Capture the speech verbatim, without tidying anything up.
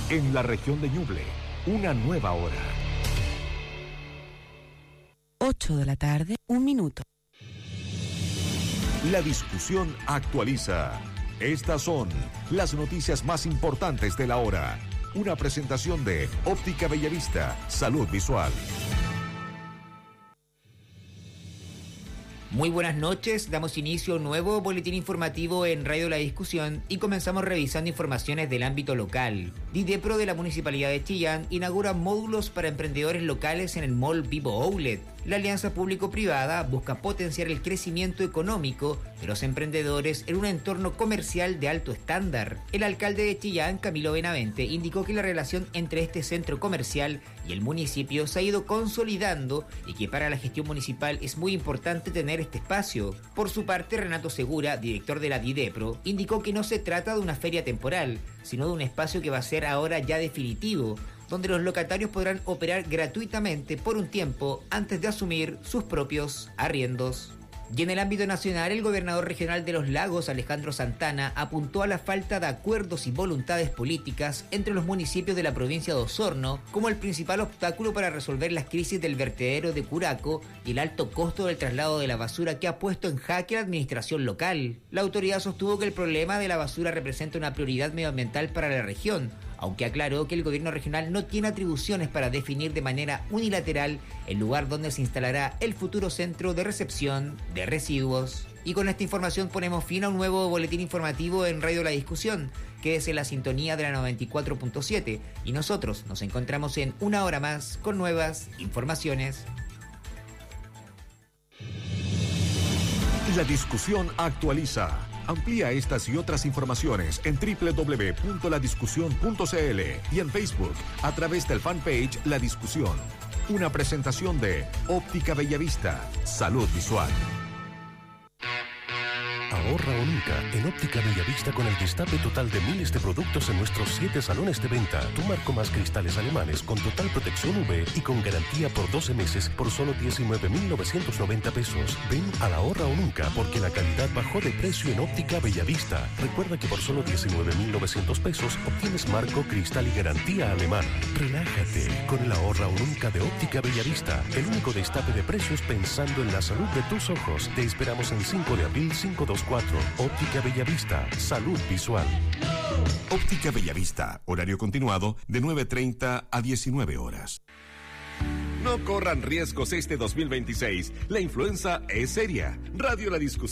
En la región de Ñuble, una nueva hora. ocho de la tarde, un minuto. La discusión actualiza. Estas son las noticias más importantes de la hora. Una presentación de Óptica Bellavista, Salud Visual. Muy buenas noches, damos inicio a un nuevo boletín informativo en Radio La Discusión y comenzamos revisando informaciones del ámbito local. Didepro de la Municipalidad de Chillán inaugura módulos para emprendedores locales en el Mall Vivo Outlet. La alianza público-privada busca potenciar el crecimiento económico de los emprendedores en un entorno comercial de alto estándar. El alcalde de Chillán, Camilo Benavente, indicó que la relación entre este centro comercial y el municipio se ha ido consolidando y que para la gestión municipal es muy importante tener este espacio. Por su parte, Renato Segura, director de la Didepro, indicó que no se trata de una feria temporal, sino de un espacio que va a ser ahora ya definitivo, donde los locatarios podrán operar gratuitamente por un tiempo antes de asumir sus propios arriendos. Y en el ámbito nacional, el gobernador regional de Los Lagos, Alejandro Santana, apuntó a la falta de acuerdos y voluntades políticas entre los municipios de la provincia de Osorno como el principal obstáculo para resolver las crisis del vertedero de Curaco y el alto costo del traslado de la basura que ha puesto en jaque a la administración local. La autoridad sostuvo que el problema de la basura representa una prioridad medioambiental para la región, aunque aclaró que el gobierno regional no tiene atribuciones para definir de manera unilateral el lugar donde se instalará el futuro centro de recepción de residuos. Y con esta información ponemos fin a un nuevo boletín informativo en Radio La Discusión, que es en la sintonía de la noventa y cuatro punto siete, y nosotros nos encontramos en una hora más con nuevas informaciones. La discusión actualiza. Amplía estas y otras informaciones en doble u doble u doble u punto la discusión punto c l y en Facebook a través del fanpage La Discusión. Una presentación de Óptica Bellavista, Salud Visual. Ahorra o nunca en Óptica Bellavista con el destape total de miles de productos en nuestros siete salones de venta. Tu marco más cristales alemanes con total protección U V y con garantía por doce meses por solo diecinueve mil novecientos noventa pesos. Ven a la Ahorra o nunca porque la calidad bajó de precio en Óptica Bellavista. Recuerda que por solo diecinueve mil novecientos pesos obtienes marco, cristal y garantía alemana. Relájate con el Ahorra o nunca de Óptica Bellavista. El único destape de precios pensando en la salud de tus ojos. Te esperamos en cinco de abril cinco dos cuatro. Óptica Bellavista, Salud Visual. Óptica Bellavista, horario continuado de nueve treinta a diecinueve horas. No corran riesgos este dos mil veintiséis. La influenza es seria. Radio La Discusión.